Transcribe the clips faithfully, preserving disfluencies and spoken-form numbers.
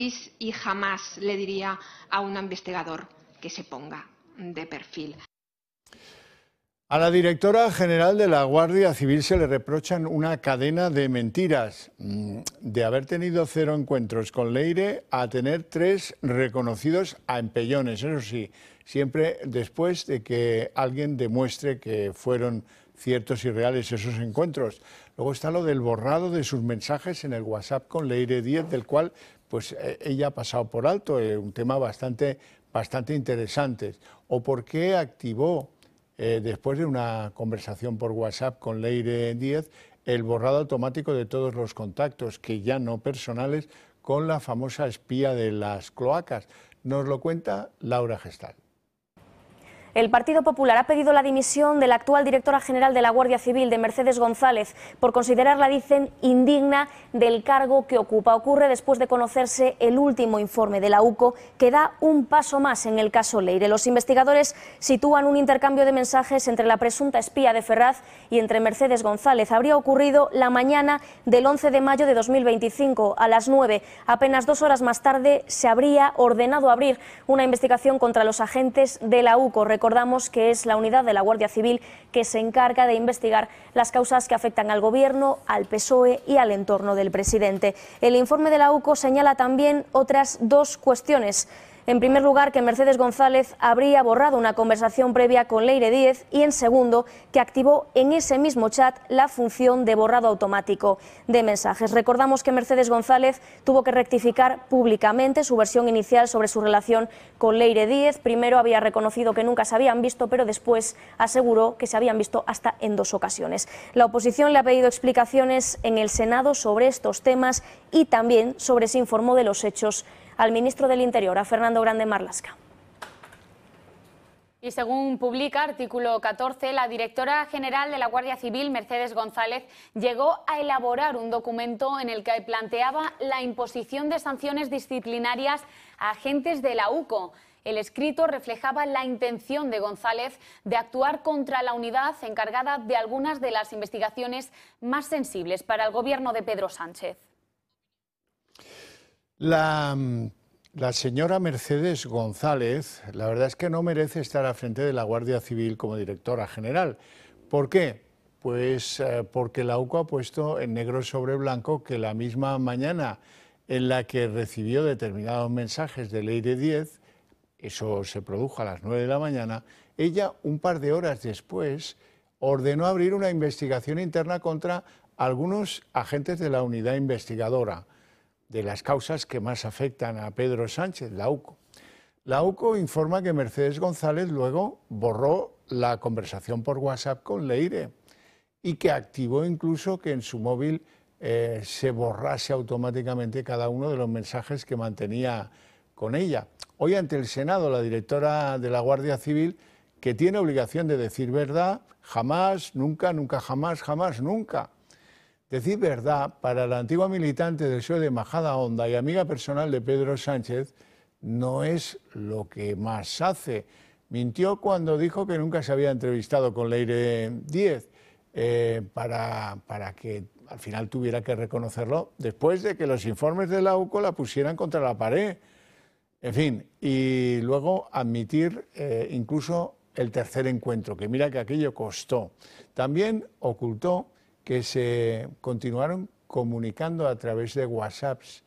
y jamás le diría a un investigador que se ponga de perfil. A la directora general de la Guardia Civil se le reprochan una cadena de mentiras, de haber tenido cero encuentros con Leire a tener tres reconocidos a empellones, eso sí, siempre después de que alguien demuestre que fueron ciertos y reales esos encuentros. Luego está lo del borrado de sus mensajes en el WhatsApp con Leire Díez, del cual pues ella ha pasado por alto, eh, un tema bastante, bastante interesante. O por qué activó, eh, después de una conversación por WhatsApp con Leire Díez, el borrado automático de todos los contactos, que ya no personales, con la famosa espía de las cloacas. Nos lo cuenta Laura Gestal. El Partido Popular ha pedido la dimisión de la actual directora general de la Guardia Civil, de Mercedes González, por considerarla, dicen, indigna del cargo que ocupa. Ocurre después de conocerse el último informe de la U C O, que da un paso más en el caso Leire. Los investigadores sitúan un intercambio de mensajes entre la presunta espía de Ferraz y entre Mercedes González. Habría ocurrido la mañana del once de mayo de dos mil veinticinco, a las nueve. Apenas dos horas más tarde se habría ordenado abrir una investigación contra los agentes de la U C O. Recordamos que es la unidad de la Guardia Civil que se encarga de investigar las causas que afectan al Gobierno, al P S O E y al entorno del presidente. El informe de la U C O señala también otras dos cuestiones. En primer lugar, que Mercedes González habría borrado una conversación previa con Leire Díez y, en segundo, que activó en ese mismo chat la función de borrado automático de mensajes. Recordamos que Mercedes González tuvo que rectificar públicamente su versión inicial sobre su relación con Leire Díez. Primero había reconocido que nunca se habían visto, pero después aseguró que se habían visto hasta en dos ocasiones. La oposición le ha pedido explicaciones en el Senado sobre estos temas y también sobre si informó de los hechos al ministro del Interior, a Fernando Grande Marlaska. Y según publica Artículo catorce, la directora general de la Guardia Civil, Mercedes González, llegó a elaborar un documento en el que planteaba la imposición de sanciones disciplinarias a agentes de la U C O. El escrito reflejaba la intención de González de actuar contra la unidad encargada de algunas de las investigaciones más sensibles para el gobierno de Pedro Sánchez. La, la señora Mercedes González, la verdad es que no merece estar al frente de la Guardia Civil como directora general. ¿Por qué? Pues eh, porque la U C O ha puesto en negro sobre blanco que la misma mañana en la que recibió determinados mensajes de Leire Díez, eso se produjo a las nueve de la mañana, ella un par de horas después ordenó abrir una investigación interna contra algunos agentes de la unidad investigadora de las causas que más afectan a Pedro Sánchez, la U C O. La U C O informa que Mercedes González luego borró la conversación por WhatsApp con Leire y que activó incluso que en su móvil eh, se borrase automáticamente cada uno de los mensajes que mantenía con ella. Hoy ante el Senado, la directora de la Guardia Civil, que tiene obligación de decir verdad, jamás, nunca, nunca, jamás, jamás, nunca. Decir verdad para la antigua militante del P S O E de Majadahonda y amiga personal de Pedro Sánchez no es lo que más hace. Mintió cuando dijo que nunca se había entrevistado con Leire Díez eh, para, para que al final tuviera que reconocerlo después de que los informes de la U C O la pusieran contra la pared. En fin, y luego admitir eh, incluso el tercer encuentro, que mira que aquello costó. También ocultó que se continuaron comunicando a través de WhatsApps.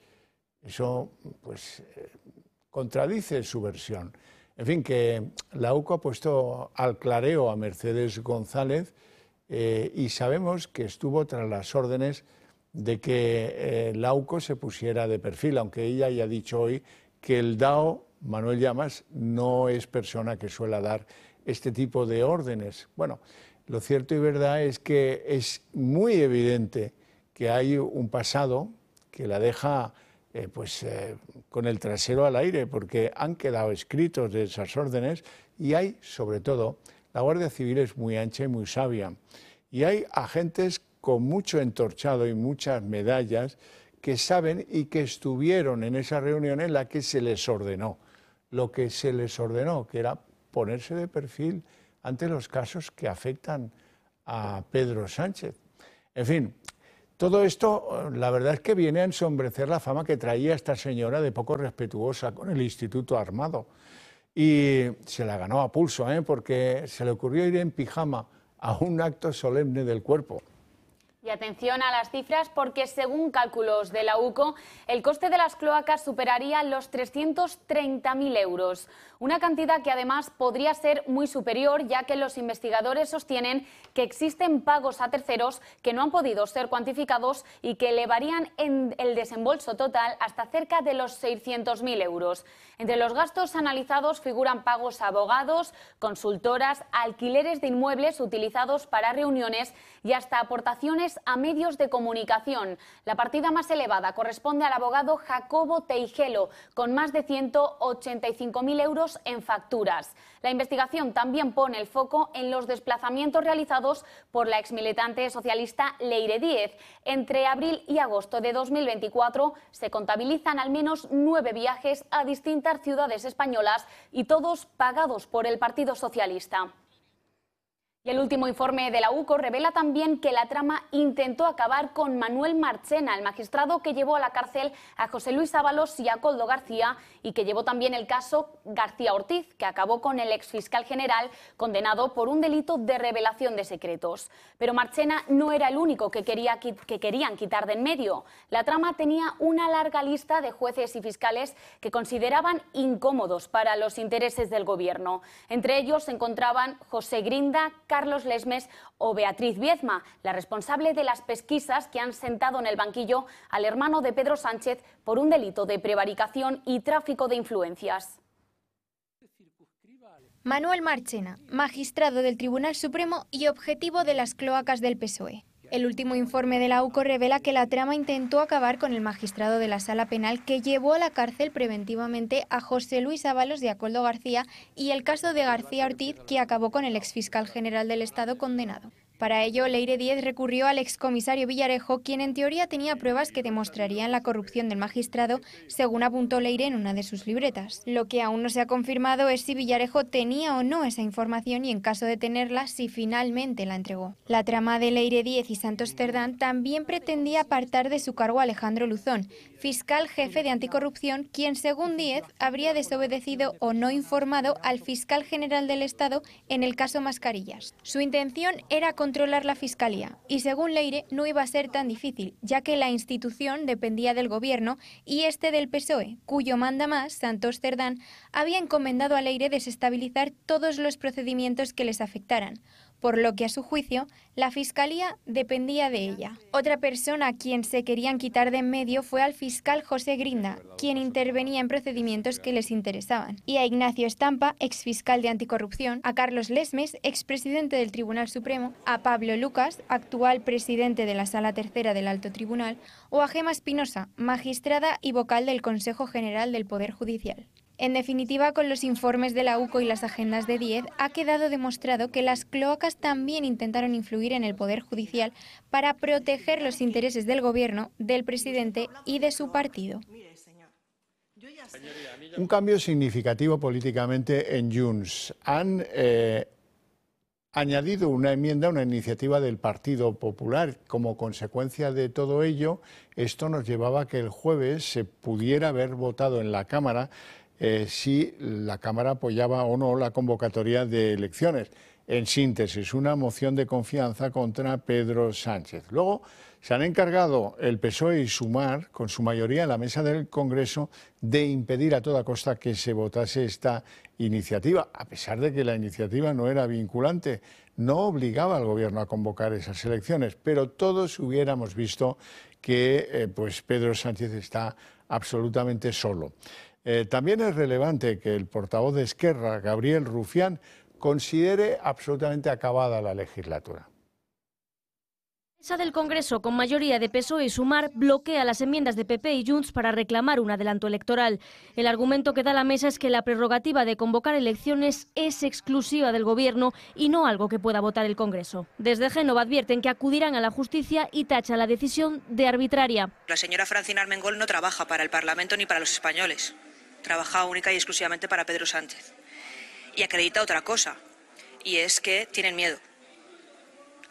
Eso pues eh, contradice su versión. En fin, que la U C O ha puesto al clareo a Mercedes González eh, y sabemos que estuvo tras las órdenes de que eh, la U C O se pusiera de perfil, aunque ella ya ha dicho hoy que el D A O, Manuel Llamas, no es persona que suele dar este tipo de órdenes. Bueno, lo cierto y verdad es que es muy evidente que hay un pasado que la deja eh, pues, eh, con el trasero al aire, porque han quedado escritos de esas órdenes y hay, sobre todo, la Guardia Civil es muy ancha y muy sabia, y hay agentes con mucho entorchado y muchas medallas que saben y que estuvieron en esa reunión en la que se les ordenó, lo que se les ordenó, que era ponerse de perfil ante los casos que afectan a Pedro Sánchez. En fin, Todo esto, la verdad es que viene a ensombrecer la fama que traía esta señora de poco respetuosa con el Instituto Armado. Y se la ganó a pulso, ¿eh? Porque se le ocurrió ir en pijama a un acto solemne del Cuerpo. Y atención a las cifras porque según cálculos de la U C O, el coste de las cloacas superaría los trescientos treinta mil euros. Una cantidad que además podría ser muy superior ya que los investigadores sostienen que existen pagos a terceros que no han podido ser cuantificados y que elevarían en el desembolso total hasta cerca de los seiscientos mil euros. Entre los gastos analizados figuran pagos a abogados, consultoras, alquileres de inmuebles utilizados para reuniones y hasta aportaciones a medios de comunicación. La partida más elevada corresponde al abogado Jacobo Teijelo, con más de ciento ochenta y cinco mil euros en facturas. La investigación también pone el foco en los desplazamientos realizados por la exmilitante socialista Leire Díez. Entre abril y agosto de dos mil veinticuatro se contabilizan al menos nueve viajes a distintas ciudades españolas y todos pagados por el Partido Socialista. Y el último informe de la U C O revela también que la trama intentó acabar con Manuel Marchena, el magistrado que llevó a la cárcel a José Luis Ábalos y a Koldo García y que llevó también el caso García Ortiz, que acabó con el exfiscal general condenado por un delito de revelación de secretos. Pero Marchena no era el único que, quería, que querían quitar de en medio. La trama tenía una larga lista de jueces y fiscales que consideraban incómodos para los intereses del gobierno. Entre ellos se encontraban José Grinda, Carlos Lesmes o Beatriz Viezma, la responsable de las pesquisas que han sentado en el banquillo al hermano de Pedro Sánchez por un delito de prevaricación y tráfico de influencias. Manuel Marchena, magistrado del Tribunal Supremo y objetivo de las cloacas del P S O E. El último informe de la U C O revela que la trama intentó acabar con el magistrado de la Sala Penal que llevó a la cárcel preventivamente a José Luis Ábalos y a Koldo García y el caso de García Ortiz que acabó con el exfiscal general del Estado condenado. Para ello, Leire Díez recurrió al excomisario Villarejo, quien en teoría tenía pruebas que demostrarían la corrupción del magistrado, según apuntó Leire en una de sus libretas. Lo que aún no se ha confirmado es si Villarejo tenía o no esa información y, en caso de tenerla, si finalmente la entregó. La trama de Leire Díez y Santos Cerdán también pretendía apartar de su cargo a Alejandro Luzón, fiscal jefe de anticorrupción, quien, según Díez, habría desobedecido o no informado al fiscal general del Estado en el caso Mascarillas. Su intención era controlar la Fiscalía y, según Leire, no iba a ser tan difícil, ya que la institución dependía del Gobierno y este del P S O E, cuyo mandamás, Santos Cerdán, había encomendado a Leire desestabilizar todos los procedimientos que les afectaran, por lo que, a su juicio, la Fiscalía dependía de ella. Otra persona a quien se querían quitar de en medio fue al fiscal José Grinda, quien intervenía en procedimientos que les interesaban, y a Ignacio Estampa, exfiscal de anticorrupción, a Carlos Lesmes, expresidente del Tribunal Supremo, a Pablo Lucas, actual presidente de la Sala Tercera del Alto Tribunal, o a Gema Espinosa, magistrada y vocal del Consejo General del Poder Judicial. En definitiva, con los informes de la U C O y las agendas de Díez, ha quedado demostrado que las cloacas también intentaron influir en el Poder Judicial para proteger los intereses del Gobierno, del presidente y de su partido. Un cambio significativo políticamente en Junts. Han eh, añadido una enmienda, una iniciativa del Partido Popular. Como consecuencia de todo ello, esto nos llevaba a que el jueves se pudiera haber votado en la Cámara Eh, si la Cámara apoyaba o no la convocatoria de elecciones. En síntesis, una moción de confianza contra Pedro Sánchez. Luego se han encargado el P S O E y Sumar, con su mayoría en la mesa del Congreso, de impedir a toda costa que se votase esta iniciativa, a pesar de que la iniciativa no era vinculante, no obligaba al Gobierno a convocar esas elecciones, pero todos hubiéramos visto que eh, pues Pedro Sánchez está absolutamente solo. Eh, también es relevante que el portavoz de Esquerra, Gabriel Rufián, considere absolutamente acabada la legislatura. La mesa del Congreso, con mayoría de P S O E y Sumar, bloquea las enmiendas de P P y Junts para reclamar un adelanto electoral. El argumento que da la mesa es que la prerrogativa de convocar elecciones es exclusiva del Gobierno y no algo que pueda votar el Congreso. Desde Génova advierten que acudirán a la justicia y tachan la decisión de arbitraria. La señora Francina Armengol no trabaja para el Parlamento ni para los españoles. Trabaja única y exclusivamente para Pedro Sánchez. Y acredita otra cosa, y es que tienen miedo.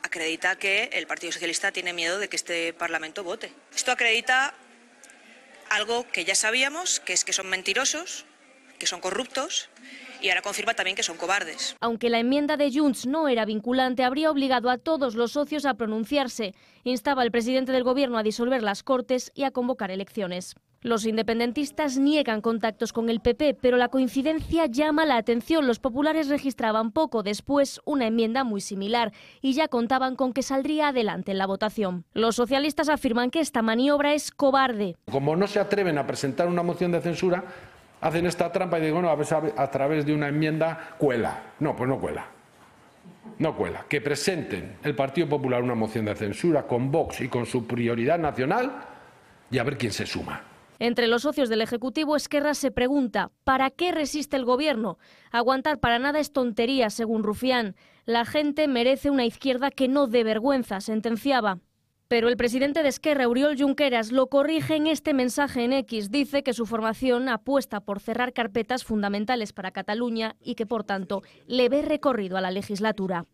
acredita que el Partido Socialista tiene miedo de que este Parlamento vote. Esto acredita algo que ya sabíamos, que es que son mentirosos, que son corruptos, y ahora confirma también que son cobardes. Aunque la enmienda de Junts no era vinculante, habría obligado a todos los socios a pronunciarse. Instaba al presidente del Gobierno a disolver las Cortes y a convocar elecciones. Los independentistas niegan contactos con el P P, pero la coincidencia llama la atención. Los populares registraban poco después una enmienda muy similar y ya contaban con que saldría adelante en la votación. Los socialistas afirman que esta maniobra es cobarde. Como no se atreven a presentar una moción de censura, hacen esta trampa y dicen, bueno, a ver, a través de una enmienda cuela. No, pues no cuela. No cuela. Que presenten el Partido Popular una moción de censura con Vox y con su prioridad nacional y a ver quién se suma. Entre los socios del Ejecutivo, Esquerra se pregunta ¿para qué resiste el Gobierno? Aguantar para nada es tontería, según Rufián. La gente merece una izquierda que no dé vergüenza, sentenciaba. Pero el presidente de Esquerra, Oriol Junqueras, lo corrige en este mensaje en X. Dice que su formación apuesta por cerrar carpetas fundamentales para Cataluña y que, por tanto, le ve recorrido a la legislatura.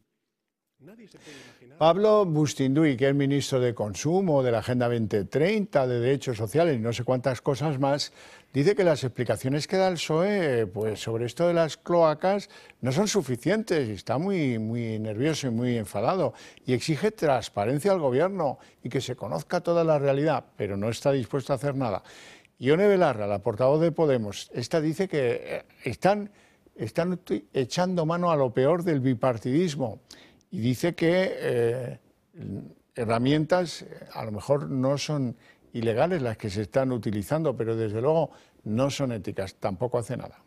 Pablo Bustinduy, que es ministro de Consumo, de la Agenda veinte treinta, de Derechos Sociales y no sé cuántas cosas más, dice que las explicaciones que da el P S O E pues, sobre esto de las cloacas no son suficientes y está muy, muy nervioso y muy enfadado y exige transparencia al Gobierno y que se conozca toda la realidad, pero no está dispuesto a hacer nada. Ione Belarra, la portavoz de Podemos, esta dice que están, están echando mano a lo peor del bipartidismo. Y dice que eh, herramientas a lo mejor no son ilegales las que se están utilizando, pero desde luego no son éticas, tampoco hace nada.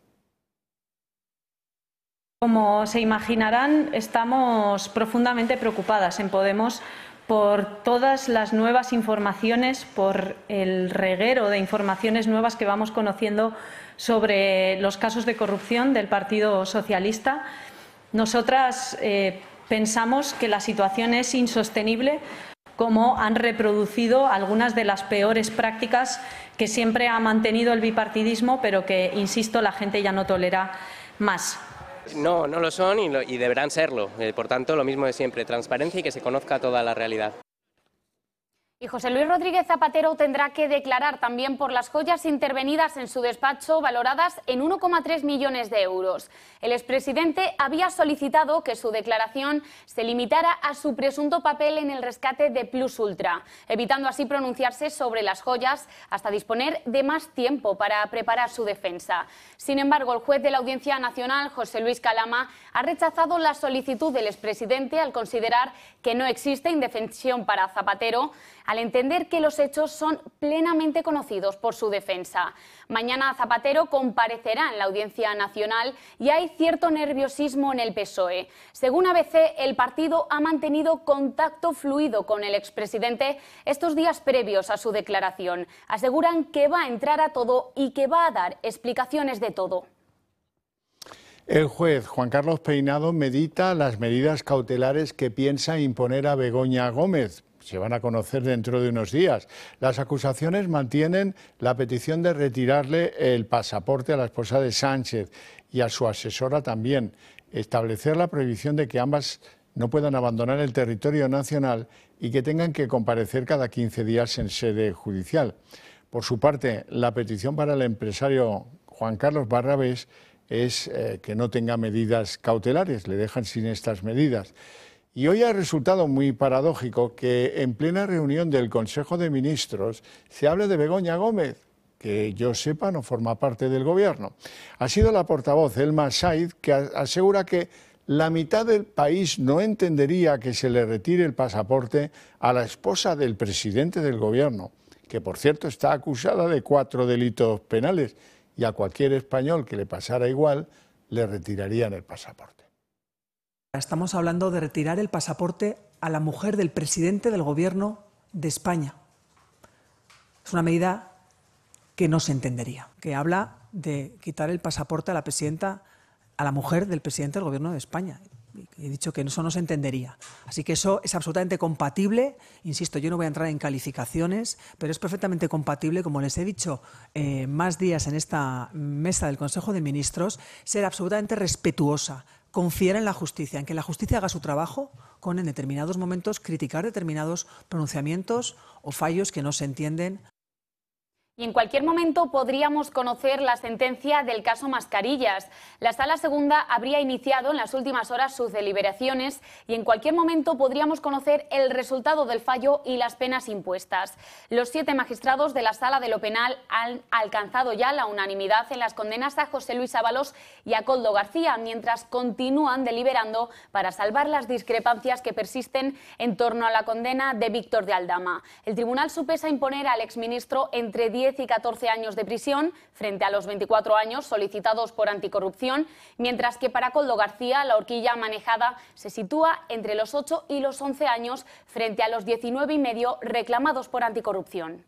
Como se imaginarán, estamos profundamente preocupadas en Podemos por todas las nuevas informaciones, por el reguero de informaciones nuevas que vamos conociendo sobre los casos de corrupción del Partido Socialista. Nosotras eh, pensamos que la situación es insostenible, como han reproducido algunas de las peores prácticas que siempre ha mantenido el bipartidismo, pero que, insisto, la gente ya no tolera más. No, no lo son y, lo, y deberán serlo. Eh, por tanto, lo mismo de siempre, transparencia y que se conozca toda la realidad. Y José Luis Rodríguez Zapatero tendrá que declarar también por las joyas intervenidas en su despacho, valoradas en uno coma tres millones de euros. El expresidente había solicitado que su declaración se limitara a su presunto papel en el rescate de Plus Ultra, evitando así pronunciarse sobre las joyas hasta disponer de más tiempo para preparar su defensa. Sin embargo, el juez de la Audiencia Nacional, José Luis Calama, ha rechazado la solicitud del expresidente al considerar que no existe indefensión para Zapatero, al entender que los hechos son plenamente conocidos por su defensa. Mañana Zapatero comparecerá en la Audiencia Nacional y hay cierto nerviosismo en el P S O E. Según A B C, el partido ha mantenido contacto fluido con el expresidente estos días previos a su declaración. Aseguran que va a entrar a todo y que va a dar explicaciones de todo. El juez Juan Carlos Peinado medita las medidas cautelares que piensa imponer a Begoña Gómez. Se van a conocer dentro de unos días. Las acusaciones mantienen la petición de retirarle el pasaporte a la esposa de Sánchez y a su asesora también. Establecer la prohibición de que ambas no puedan abandonar el territorio nacional y que tengan que comparecer cada quince días en sede judicial. Por su parte, la petición para el empresario Juan Carlos Barrabés es eh, que no tenga medidas cautelares, le dejan sin estas medidas. Y hoy ha resultado muy paradójico que en plena reunión del Consejo de Ministros se hable de Begoña Gómez, que yo sepa no forma parte del Gobierno. Ha sido la portavoz Elma Said que asegura que la mitad del país no entendería que se le retire el pasaporte a la esposa del presidente del Gobierno, que por cierto está acusada de cuatro delitos penales, y a cualquier español que le pasara igual le retirarían el pasaporte. Estamos hablando de retirar el pasaporte a la mujer del presidente del Gobierno de España. Es una medida que no se entendería, que habla de quitar el pasaporte a la presidenta, a la mujer del presidente del Gobierno de España. He dicho que eso no se entendería. Así que eso es absolutamente compatible. Insisto, yo no voy a entrar en calificaciones, pero es perfectamente compatible, como les he dicho eh, más días en esta mesa del Consejo de Ministros, ser absolutamente respetuosa confiar en la justicia, en que la justicia haga su trabajo con, en determinados momentos, criticar determinados pronunciamientos o fallos que no se entienden. Y en cualquier momento podríamos conocer la sentencia del caso Mascarillas. La Sala Segunda habría iniciado en las últimas horas sus deliberaciones y en cualquier momento podríamos conocer el resultado del fallo y las penas impuestas. Los siete magistrados de la Sala de lo Penal han alcanzado ya la unanimidad en las condenas a José Luis Ábalos y a Koldo García, mientras continúan deliberando para salvar las discrepancias que persisten en torno a la condena de Víctor de Aldama. El tribunal supesa imponer al exministro entre diez y catorce años de prisión frente a los veinticuatro años solicitados por anticorrupción, mientras que para Koldo García la horquilla manejada se sitúa entre los ocho y los once años frente a los diecinueve y medio reclamados por anticorrupción.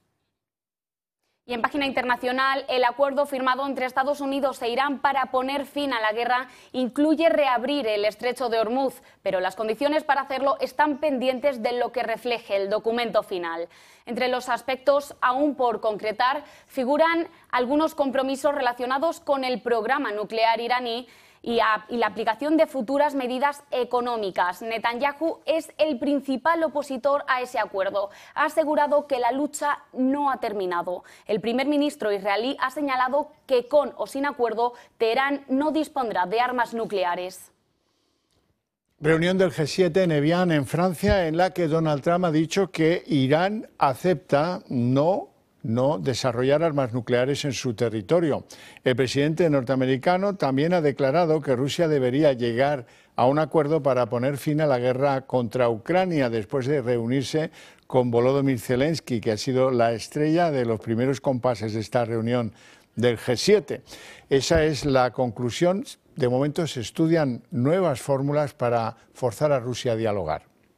Y en página internacional, el acuerdo firmado entre Estados Unidos e Irán para poner fin a la guerra incluye reabrir el estrecho de Hormuz, pero las condiciones para hacerlo están pendientes de lo que refleje el documento final. Entre los aspectos aún por concretar figuran algunos compromisos relacionados con el programa nuclear iraní y, a, y la aplicación de futuras medidas económicas. Netanyahu es el principal opositor a ese acuerdo. Ha asegurado que la lucha no ha terminado. El primer ministro israelí ha señalado que con o sin acuerdo Teherán no dispondrá de armas nucleares. Reunión del G siete en Evian, en Francia, en la que Donald Trump ha dicho que Irán acepta no no desarrollar armas nucleares en su territorio. El presidente norteamericano también ha declarado que Rusia debería llegar a un acuerdo para poner fin a la guerra contra Ucrania después de reunirse con Volodymyr Zelensky, que ha sido la estrella de los primeros compases de esta reunión del G siete. Esa es la conclusión. De momento se estudian nuevas fórmulas para forzar a Rusia a dialogar.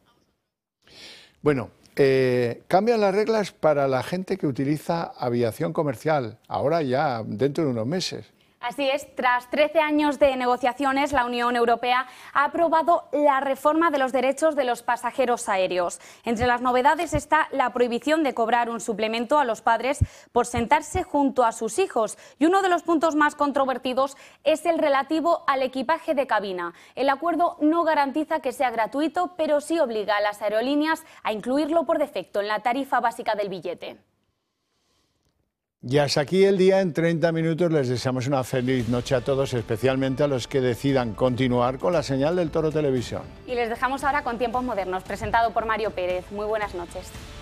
Bueno, Eh, cambian las reglas para la gente que utiliza aviación comercial, ahora ya dentro de unos meses. Así es, tras trece años de negociaciones, la Unión Europea ha aprobado la reforma de los derechos de los pasajeros aéreos. Entre las novedades está la prohibición de cobrar un suplemento a los padres por sentarse junto a sus hijos. Y uno de los puntos más controvertidos es el relativo al equipaje de cabina. El acuerdo no garantiza que sea gratuito, pero sí obliga a las aerolíneas a incluirlo por defecto en la tarifa básica del billete. Y hasta aquí el día. En treinta minutos les deseamos una feliz noche a todos, especialmente a los que decidan continuar con la señal del Toro Televisión. Y les dejamos ahora con Tiempos Modernos, presentado por Mario Pérez. Muy buenas noches.